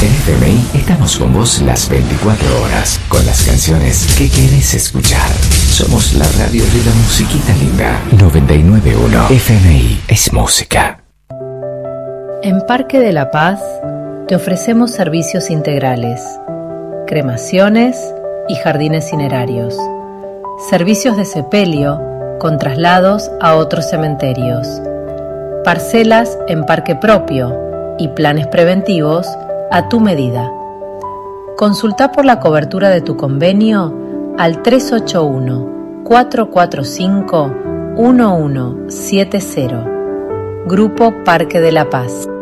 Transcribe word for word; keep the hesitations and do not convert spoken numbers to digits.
En F M I estamos con vos las veinticuatro horas, con las canciones que querés escuchar. Somos la radio de la musiquita linda. noventa y nueve punto uno F M I es música. En Parque de la Paz te ofrecemos servicios integrales, cremaciones y jardines cinerarios, servicios de sepelio con traslados a otros cementerios, parcelas en parque propio y planes preventivos a tu medida. Consulta por la cobertura de tu convenio al tres ocho uno, cuatro cuatro cinco, uno uno siete cero. Grupo Parque de la Paz.